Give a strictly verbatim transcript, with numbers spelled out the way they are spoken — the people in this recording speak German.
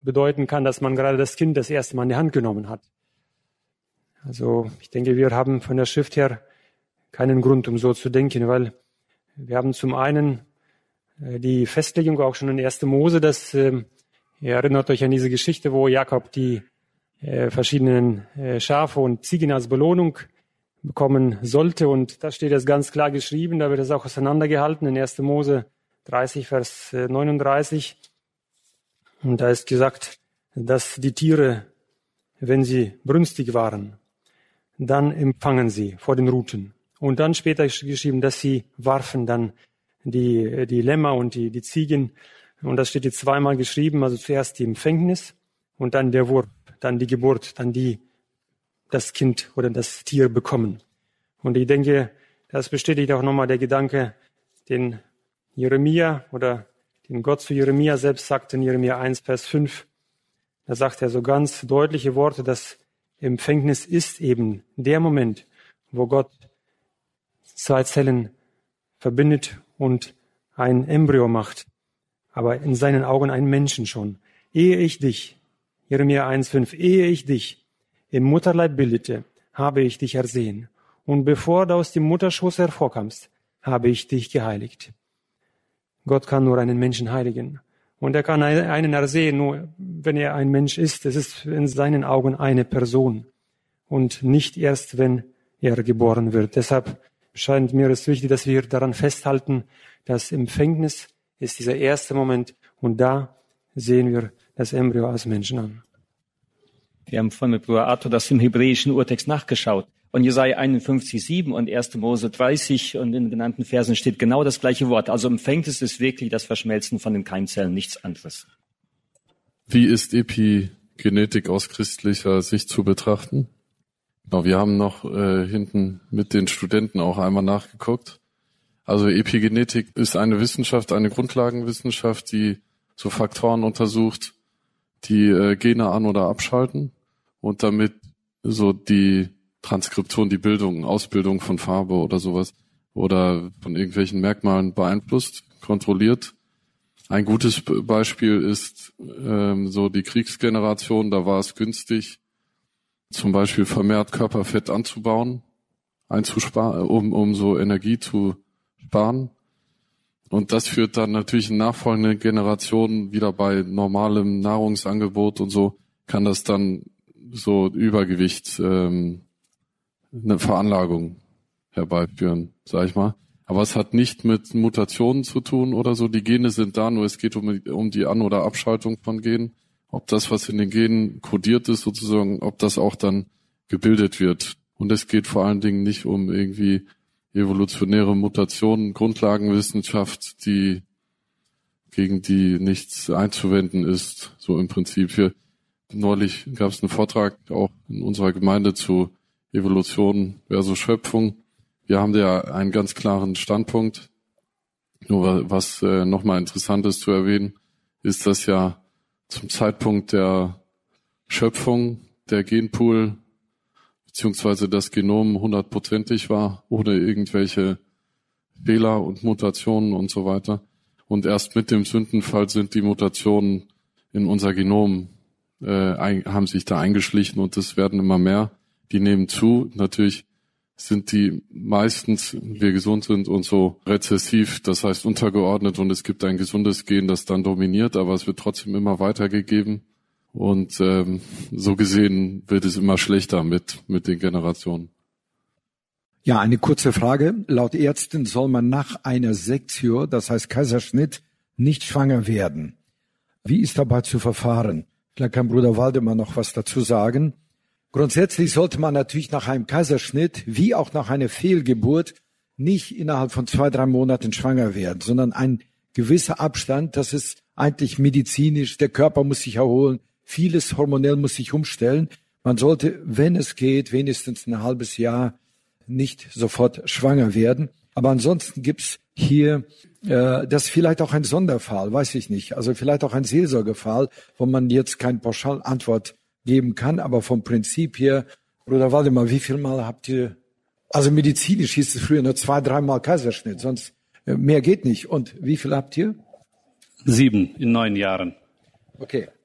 bedeuten kann, dass man gerade das Kind das erste Mal in die Hand genommen hat. Also ich denke, wir haben von der Schrift her keinen Grund, um so zu denken, weil wir haben zum einen die Festlegung auch schon in erster Mose, dass äh, ihr erinnert euch an diese Geschichte, wo Jakob die äh, verschiedenen äh, Schafe und Ziegen als Belohnung bekommen sollte. Und da steht es ganz klar geschrieben, da wird es auch auseinandergehalten in erster Mose dreißig, Vers neununddreißig. Und da ist gesagt, dass die Tiere, wenn sie brünstig waren, dann empfangen sie vor den Ruten. Und dann später ist geschrieben, dass sie warfen dann die, die Lämmer und die, die Ziegen. Und das steht jetzt zweimal geschrieben, also zuerst die Empfängnis und dann der Wurf, dann die Geburt, dann die, das Kind oder das Tier bekommen. Und ich denke, das bestätigt auch nochmal der Gedanke, den Jeremia oder den Gott zu Jeremia selbst sagt in Jeremia eins, Vers fünf. Da sagt er so ganz deutliche Worte, dass Empfängnis ist eben der Moment, wo Gott zwei Zellen verbindet und ein Embryo macht, aber in seinen Augen einen Menschen schon. Ehe ich dich, Jeremia eins, fünf, ehe ich dich im Mutterleib bildete, habe ich dich ersehen. Und bevor du aus dem Mutterschoß hervorkamst, habe ich dich geheiligt. Gott kann nur einen Menschen heiligen. Und er kann einen ersehen, nur wenn er ein Mensch ist. Es ist in seinen Augen eine Person. Und nicht erst, wenn er geboren wird. Deshalb scheint mir es wichtig, dass wir daran festhalten, dass Empfängnis ist dieser erste Moment. Und da sehen wir das Embryo als Menschen an. Wir haben von mit Bruder Arthur das im hebräischen Urtext nachgeschaut. Und Jesaja einundfünfzig, sieben und erster Mose dreißig und in den genannten Versen steht genau das gleiche Wort. Also Empfängnis ist wirklich das Verschmelzen von den Keimzellen, nichts anderes. Wie ist Epigenetik aus christlicher Sicht zu betrachten? Genau, wir haben noch äh, hinten mit den Studenten auch einmal nachgeguckt. Also Epigenetik ist eine Wissenschaft, eine Grundlagenwissenschaft, die so Faktoren untersucht, die äh, Gene an- oder abschalten und damit so die Transkription, die Bildung, Ausbildung von Farbe oder sowas oder von irgendwelchen Merkmalen beeinflusst, kontrolliert. Ein gutes Beispiel ist ähm, so die Kriegsgeneration, da war es günstig, zum Beispiel vermehrt Körperfett anzubauen, einzusparen, um, um so Energie zu sparen. Und das führt dann natürlich in nachfolgenden Generationen wieder bei normalem Nahrungsangebot und so, kann das dann so Übergewicht, ähm, eine Veranlagung herbeiführen, sag ich mal. Aber es hat nicht mit Mutationen zu tun oder so. Die Gene sind da, nur es geht um, um die An- oder Abschaltung von Genen. Ob das, was in den Genen kodiert ist, sozusagen, ob das auch dann gebildet wird. Und es geht vor allen Dingen nicht um irgendwie evolutionäre Mutationen, Grundlagenwissenschaft, die gegen die nichts einzuwenden ist, so im Prinzip. Hier neulich gab es einen Vortrag auch in unserer Gemeinde zu Evolution versus Schöpfung. Wir haben da einen ganz klaren Standpunkt. Nur was äh, nochmal interessant ist zu erwähnen, ist, dass ja zum Zeitpunkt der Schöpfung der Genpool beziehungsweise das Genom hundertprozentig war, ohne irgendwelche Fehler und Mutationen und so weiter. Und erst mit dem Sündenfall sind die Mutationen in unser Genom, äh, ein, haben sich da eingeschlichen und es werden immer mehr. Die nehmen zu. Natürlich sind die meistens, wir gesund sind und so rezessiv, das heißt untergeordnet und es gibt ein gesundes Gen, das dann dominiert, aber es wird trotzdem immer weitergegeben. Und ähm, so gesehen wird es immer schlechter mit mit den Generationen. Ja, eine kurze Frage. Laut Ärzten soll man nach einer Sektio, das heißt Kaiserschnitt, nicht schwanger werden. Wie ist dabei zu verfahren? Vielleicht kann Bruder Waldemar noch was dazu sagen. Grundsätzlich sollte man natürlich nach einem Kaiserschnitt, wie auch nach einer Fehlgeburt, nicht innerhalb von zwei, drei Monaten schwanger werden, sondern ein gewisser Abstand, das ist eigentlich medizinisch, der Körper muss sich erholen, vieles hormonell muss sich umstellen. Man sollte, wenn es geht, wenigstens ein halbes Jahr nicht sofort schwanger werden. Aber ansonsten gibt's hier, äh, das ist vielleicht auch ein Sonderfall, weiß ich nicht, also vielleicht auch ein Seelsorgefall, wo man jetzt keine Pauschalantwort geben kann, aber vom Prinzip her, Bruder Waldemar, wie viel Mal habt ihr, also medizinisch hieß es früher nur zwei, dreimal Kaiserschnitt, sonst äh, mehr geht nicht. Und wie viel habt ihr? Sieben in neun Jahren. Okay,